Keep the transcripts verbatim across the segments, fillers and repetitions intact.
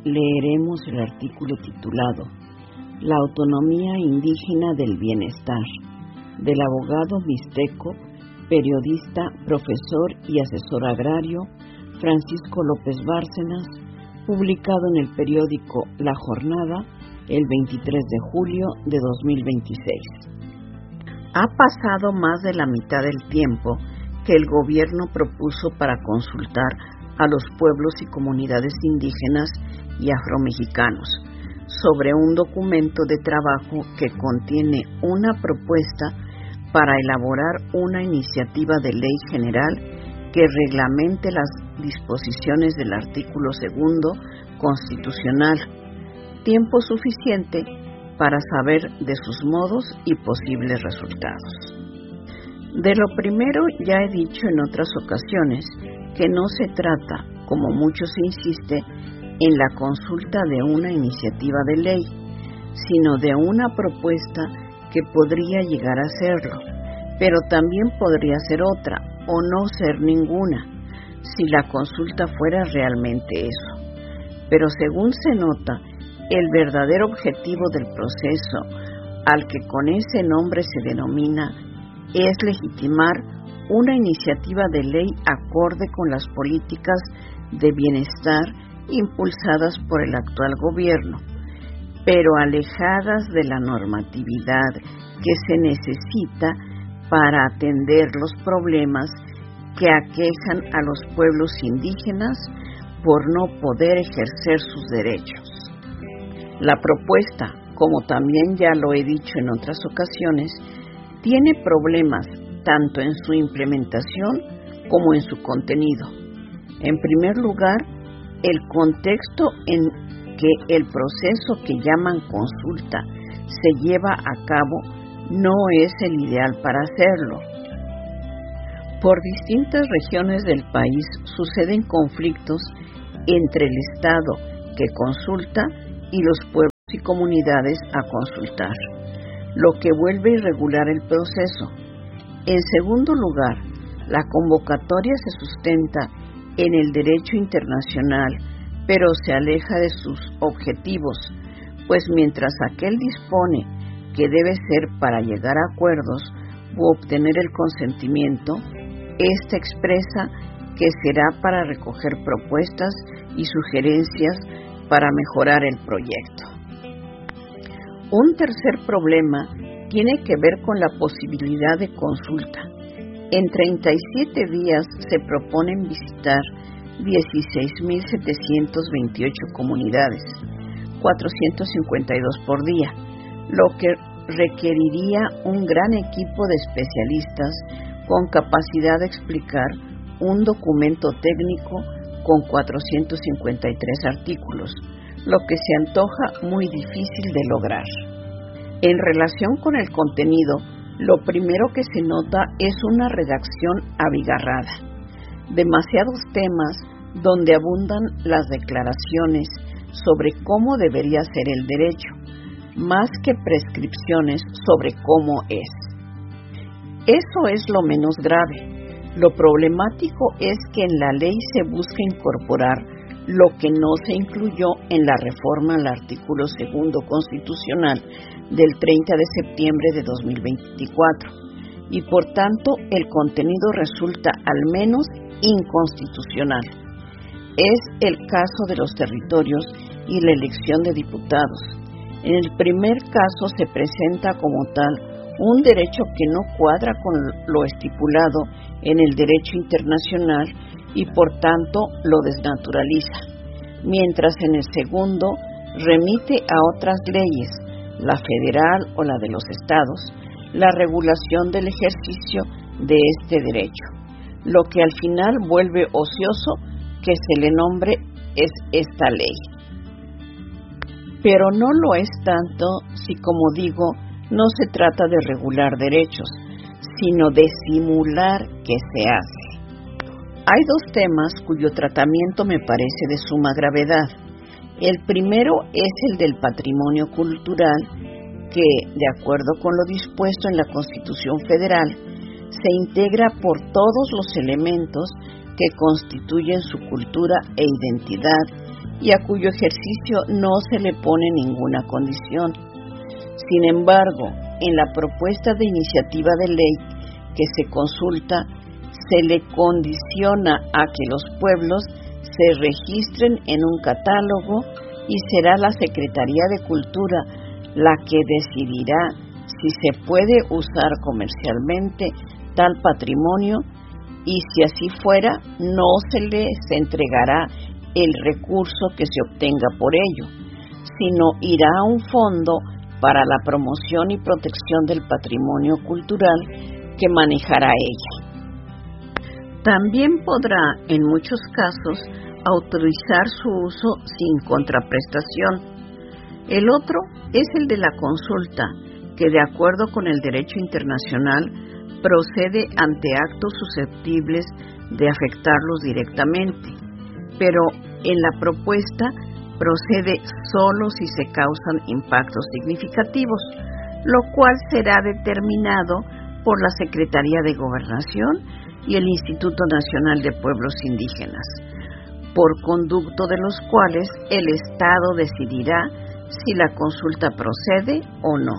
leeremos el artículo titulado La autonomía indígena del bienestar, del abogado mixteco, periodista, profesor y asesor agrario Francisco López Bárcenas, publicado en el periódico La Jornada el veintitrés de julio de dos mil veintiséis. Ha pasado más de la mitad del tiempo que el gobierno propuso para consultar a los pueblos y comunidades indígenas y afromexicanos sobre un documento de trabajo que contiene una propuesta para elaborar una iniciativa de ley general que reglamente las disposiciones del artículo segundo constitucional, tiempo suficiente para saber de sus modos y posibles resultados. De lo primero ya he dicho en otras ocasiones que no se trata, como mucho se insiste, en la consulta de una iniciativa de ley, sino de una propuesta que podría llegar a serlo, pero también podría ser otra o no ser ninguna, si la consulta fuera realmente eso. Pero según se nota, el verdadero objetivo del proceso, al que con ese nombre se denomina, es legitimar una iniciativa de ley acorde con las políticas de bienestar impulsadas por el actual gobierno, pero alejadas de la normatividad que se necesita para atender los problemas que aquejan a los pueblos indígenas por no poder ejercer sus derechos. La propuesta, como también ya lo he dicho en otras ocasiones, tiene problemas tanto en su implementación como en su contenido. En primer lugar, el contexto en que el proceso que llaman consulta se lleva a cabo no es el ideal para hacerlo. Por distintas regiones del país suceden conflictos entre el Estado que consulta y los pueblos y comunidades a consultar, lo que vuelve irregular el proceso. En segundo lugar, la convocatoria se sustenta en el derecho internacional, pero se aleja de sus objetivos, pues mientras aquel dispone que debe ser para llegar a acuerdos u obtener el consentimiento, éste expresa que será para recoger propuestas y sugerencias para mejorar el proyecto. Un tercer problema tiene que ver con la posibilidad de consulta. En treinta y siete días se proponen visitar dieciséis mil setecientas veintiocho comunidades, cuatrocientos cincuenta y dos por día, lo que requeriría un gran equipo de especialistas con capacidad de explicar un documento técnico con cuatrocientos cincuenta y tres artículos, lo que se antoja muy difícil de lograr. En relación con el contenido, lo primero que se nota es una redacción abigarrada, demasiados temas donde abundan las declaraciones sobre cómo debería ser el derecho, más que prescripciones sobre cómo es. Eso es lo menos grave. Lo problemático es que en la ley se busca incorporar lo que no se incluyó en la reforma al artículo segundo constitucional del treinta de septiembre de dos mil veinticuatro, y por tanto el contenido resulta al menos inconstitucional. Es el caso de los territorios y la elección de diputados. En el primer caso se presenta como tal un derecho que no cuadra con lo estipulado en el derecho internacional y por tanto lo desnaturaliza, mientras en el segundo remite a otras leyes, la federal o la de los estados, la regulación del ejercicio de este derecho, lo que al final vuelve ocioso que se le nombre es esta ley. Pero no lo es tanto si, como digo, no se trata de regular derechos, sino de simular que se hace. Hay dos temas cuyo tratamiento me parece de suma gravedad. El primero es el del patrimonio cultural, que, de acuerdo con lo dispuesto en la Constitución Federal, se integra por todos los elementos que constituyen su cultura e identidad y a cuyo ejercicio no se le pone ninguna condición. Sin embargo, en la propuesta de iniciativa de ley que se consulta, se le condiciona a que los pueblos se registren en un catálogo y será la Secretaría de Cultura la que decidirá si se puede usar comercialmente tal patrimonio, y si así fuera, no se les entregará el recurso que se obtenga por ello, sino irá a un fondo para la promoción y protección del patrimonio cultural que manejará ella. También podrá, en muchos casos, autorizar su uso sin contraprestación. El otro es el de la consulta, que de acuerdo con el derecho internacional procede ante actos susceptibles de afectarlos directamente, pero en la propuesta procede solo si se causan impactos significativos, lo cual será determinado por la Secretaría de Gobernación y el Instituto Nacional de Pueblos Indígenas, por conducto de los cuales el Estado decidirá si la consulta procede o no.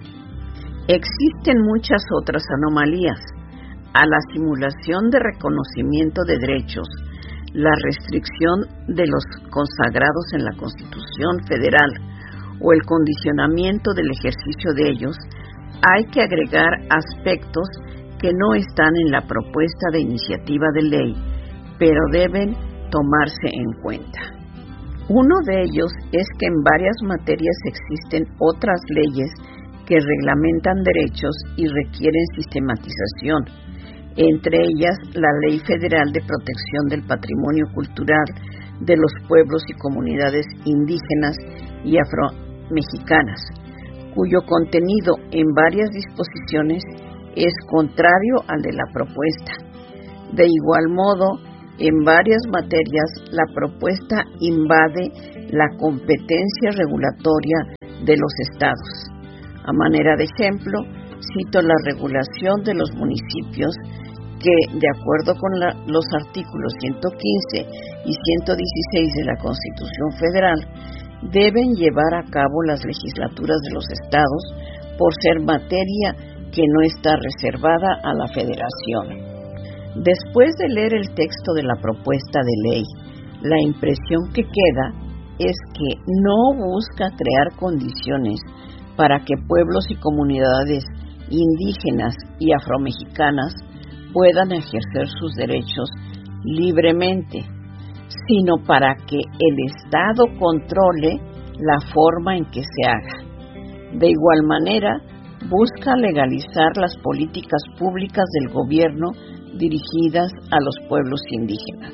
Existen muchas otras anomalías: a la simulación de reconocimiento de derechos, la restricción de los consagrados en la Constitución Federal o el condicionamiento del ejercicio de ellos. Hay que agregar aspectos que no están en la propuesta de iniciativa de ley, pero deben tomarse en cuenta. Uno de ellos es que en varias materias existen otras leyes que reglamentan derechos y requieren sistematización, entre ellas la Ley Federal de Protección del Patrimonio Cultural de los Pueblos y Comunidades Indígenas y Afromexicanas, cuyo contenido en varias disposiciones es contrario al de la propuesta. De igual modo, en varias materias la propuesta invade la competencia regulatoria de los estados. A manera de ejemplo, cito la regulación de los municipios que, de acuerdo con la, los artículos ciento quince y ciento dieciséis de la Constitución Federal, deben llevar a cabo las legislaturas de los estados por ser materia que no está reservada a la Federación. Después de leer el texto de la propuesta de ley, la impresión que queda es que no busca crear condiciones para que pueblos y comunidades indígenas y afromexicanas puedan ejercer sus derechos libremente, sino para que el Estado controle la forma en que se haga. De igual manera, busca legalizar las políticas públicas del gobierno dirigidas a los pueblos indígenas.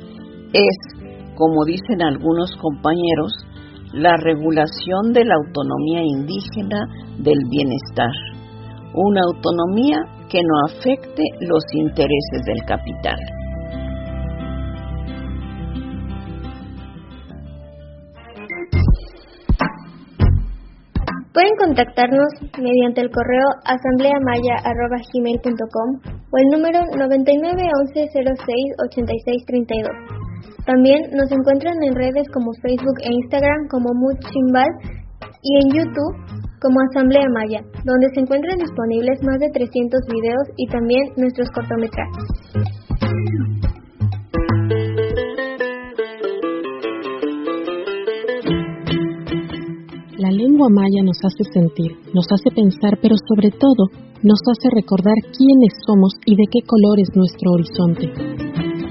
Es, como dicen algunos compañeros, la regulación de la autonomía indígena del bienestar, una autonomía que no afecte los intereses del capital. Pueden contactarnos mediante el correo asambleamaya arroba gmail punto com o el número noventa y nueve once cero seis ochenta y seis treinta y dos. También nos encuentran en redes como Facebook e Instagram como Muchimbal y en YouTube como Asamblea Maya, donde se encuentran disponibles más de trescientos videos y también nuestros cortometrajes. La lengua maya nos hace sentir, nos hace pensar, pero sobre todo nos hace recordar quiénes somos y de qué color es nuestro horizonte.